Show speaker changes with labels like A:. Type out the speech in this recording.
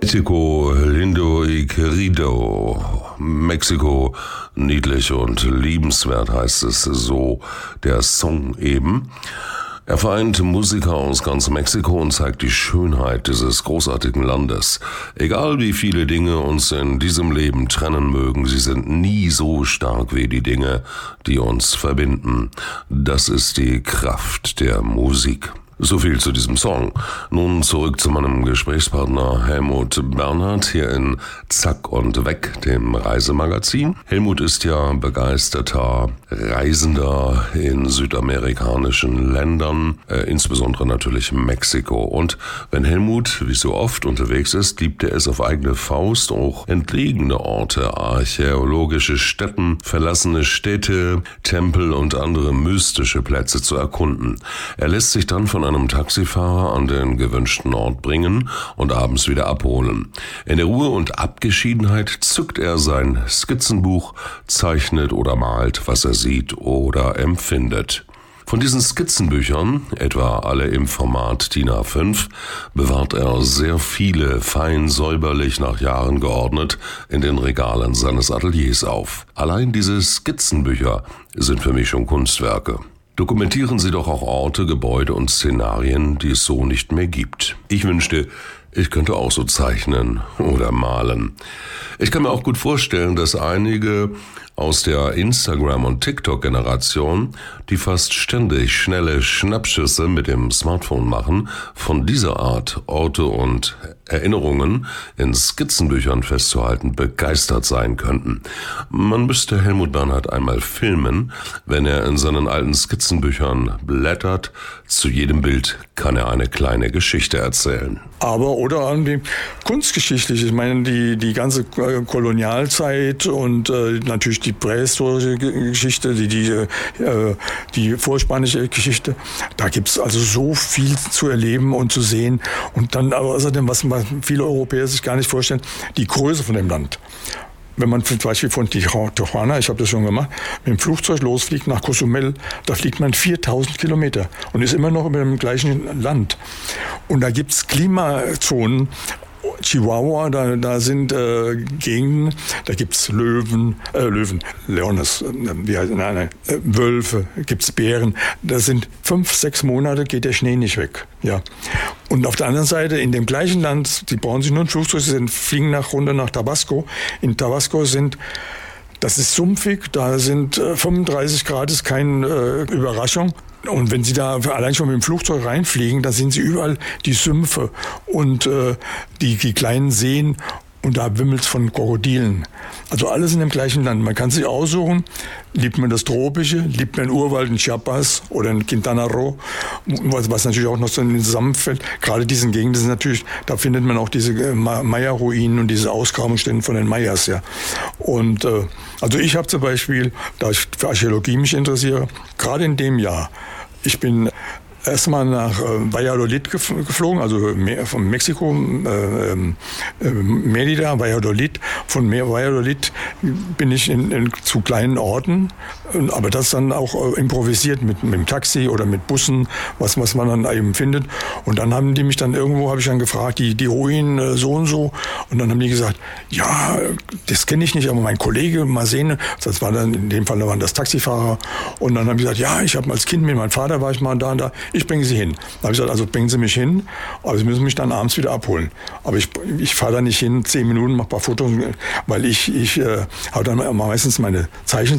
A: Mexiko, lindo y querido. Mexiko, niedlich und liebenswert heißt es so, der Song eben. Er vereint Musiker aus ganz Mexiko und zeigt die Schönheit dieses großartigen Landes. Egal wie viele Dinge uns in diesem Leben trennen mögen, sie sind nie so stark wie die Dinge, die uns verbinden. Das ist die Kraft der Musik. So viel zu diesem Song. Nun zurück zu meinem Gesprächspartner Helmut Bernhard hier in Zack und Weg, dem Reisemagazin. Helmut ist ja begeisterter Reisender in südamerikanischen Ländern, insbesondere natürlich Mexiko. Und wenn Helmut, wie so oft, unterwegs ist, liebt er es auf eigene Faust, auch entlegene Orte, archäologische Stätten, verlassene Städte, Tempel und andere mystische Plätze zu erkunden. Er lässt sich dann von einem Taxifahrer an den gewünschten Ort bringen und abends wieder abholen. In der Ruhe und Abgeschiedenheit zückt er sein Skizzenbuch, zeichnet oder malt, was er sieht oder empfindet. Von diesen Skizzenbüchern, etwa alle im Format DIN A5, bewahrt er sehr viele fein säuberlich nach Jahren geordnet in den Regalen seines Ateliers auf. Allein diese Skizzenbücher sind für mich schon Kunstwerke. Dokumentieren Sie doch auch Orte, Gebäude und Szenarien, die es so nicht mehr gibt. Ich wünschte, ich könnte auch so zeichnen oder malen. Ich kann mir auch gut vorstellen, dass einige aus der Instagram- und TikTok-Generation, die fast ständig schnelle Schnappschüsse mit dem Smartphone machen, von dieser Art Orte und Erinnerungen in Skizzenbüchern festzuhalten, begeistert sein könnten. Man müsste Helmut Bernhard einmal filmen, wenn er in seinen alten Skizzenbüchern blättert. Zu jedem Bild kann er eine kleine Geschichte erzählen.
B: Aber oder an die kunstgeschichtliche, ich meine die ganze Kolonialzeit und natürlich die prähistorische Geschichte, die vorspanische Geschichte, da gibt's also so viel zu erleben und zu sehen. Und dann außerdem, was viele Europäer sich gar nicht vorstellen, die Größe von dem Land. Wenn man zum Beispiel von Tijuana, ich habe das schon gemacht, mit dem Flugzeug losfliegt nach Cozumel, da fliegt man 4000 Kilometer und ist immer noch über dem gleichen Land. Und da gibt's Klimazonen, Chihuahua, da sind Gegenden, da gibt's Leones, Wölfe, gibt's Bären. Da sind 5-6 Monate geht der Schnee nicht weg. Ja. Und auf der anderen Seite, in dem gleichen Land, die brauchen sich nur ein Flugzeug, fliegen runter nach Tabasco. In Tabasco das ist sumpfig, da sind 35 Grad, ist keine Überraschung. Und wenn Sie da allein schon mit dem Flugzeug reinfliegen, da sehen Sie überall die Sümpfe und die kleinen Seen und da wimmelt's von Krokodilen. Also alles in dem gleichen Land. Man kann sich aussuchen, liebt man das Tropische, liebt man den Urwald in Chiapas oder in Quintana Roo, was natürlich auch noch so zusammenfällt. Gerade diesen Gegenden sind natürlich, da findet man auch diese Maya-Ruinen und diese Ausgrabungsstätten von den Mayas. Ja. Und also ich habe zum Beispiel, da ich für Archäologie mich interessiere, gerade in dem Jahr, ich bin erstmal nach Valladolid geflogen, also von Mexiko, Mérida, Valladolid. Von Valladolid bin ich zu kleinen Orten, aber das dann auch improvisiert mit dem Taxi oder mit Bussen, was man dann eben findet. Und dann haben die mich dann habe ich dann gefragt, die Ruinen so und so. Und dann haben die gesagt, ja, das kenne ich nicht, aber mein Kollege, mal sehen. Das war dann, in dem Fall waren das Taxifahrer. Und dann haben die gesagt, ja, ich habe als Kind mit meinem Vater war ich mal da und da. Ich bringe Sie hin. Da habe ich gesagt, also bringen Sie mich hin, aber Sie müssen mich dann abends wieder abholen. Aber ich fahre da nicht hin, 10 Minuten, mache ein paar Fotos, weil ich habe dann meistens meine Zeichen